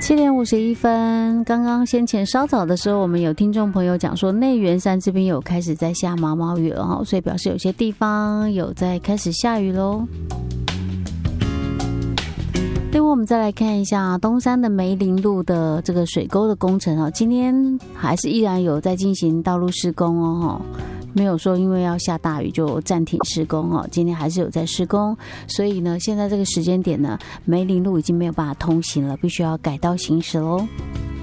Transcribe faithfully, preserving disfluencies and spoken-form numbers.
七点五十一分，刚刚先前稍早的时候，我们有听众朋友讲说，内园山这边有开始在下毛毛雨了哈，所以表示有些地方有在开始下雨喽。另外，我们再来看一下东山的梅林路的这个水沟的工程啊，今天还是依然有在进行道路施工哦，没有说因为要下大雨就暂停施工哦，今天还是有在施工，所以呢，现在这个时间点呢，梅林路已经没有办法通行了，必须要改道行驶喽。